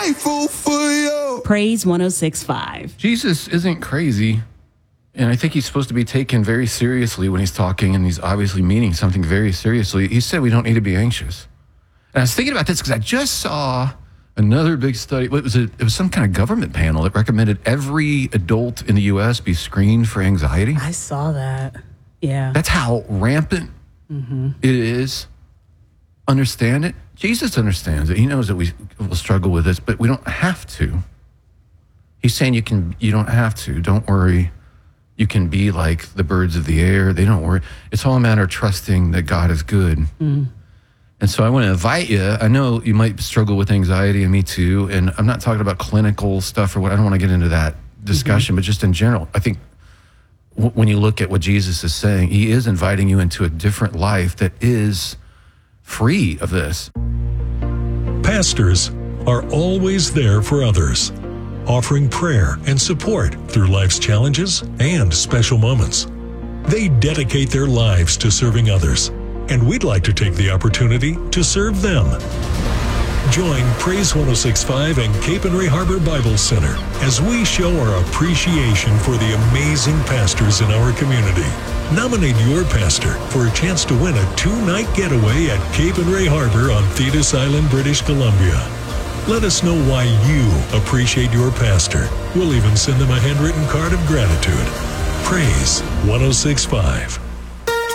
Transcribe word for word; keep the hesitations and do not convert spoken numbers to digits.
grateful for you. Praise one oh six point five. Jesus isn't crazy, and I think he's supposed to be taken very seriously when he's talking, and he's obviously meaning something very seriously. He said we don't need to be anxious. And I was thinking about this because I just saw another big study. What was it? It was some kind of government panel that recommended every adult in the U S be screened for anxiety. I saw that. Yeah. That's how rampant mm-hmm. it is. Understand it. Jesus understands it. He knows that we will struggle with this, but we don't have to. He's saying you can. You don't have to. Don't worry. You can be like the birds of the air. They don't worry. It's all a matter of trusting that God is good. Mm. And so I want to invite you. I know you might struggle with anxiety, and me too. And I'm not talking about clinical stuff or what. I don't want to get into that discussion, mm-hmm. but just in general, I think w- when you look at what Jesus is saying, he is inviting you into a different life that is free of this. Pastors are always there for others, offering prayer and support through life's challenges and special moments. They dedicate their lives to serving others, and we'd like to take the opportunity to serve them. Join Praise one oh six point five and Cape and Ray Harbor Bible Center as we show our appreciation for the amazing pastors in our community. Nominate your pastor for a chance to win a two-night getaway at Cape and Ray Harbor on Thetis Island, British Columbia. Let us know why you appreciate your pastor. We'll even send them a handwritten card of gratitude. Praise one oh six point five.